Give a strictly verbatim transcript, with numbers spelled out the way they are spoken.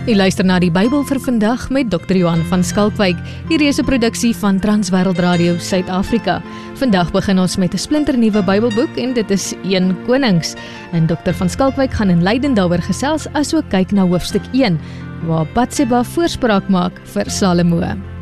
U luister na die Bybel vir vandag met dokter Johan van Skalkwyk. Hierdie is 'n produksie van Transwêreld Radio Suid-Afrika. Vandag begin ons met 'n splinternuwe Bybelboek en dit is een Konings. En dokter van Skalkwyk gaan in leiding daaroor gesels asook kyk na hoofstuk een, waar Batseba voorspraak maak vir Salomo.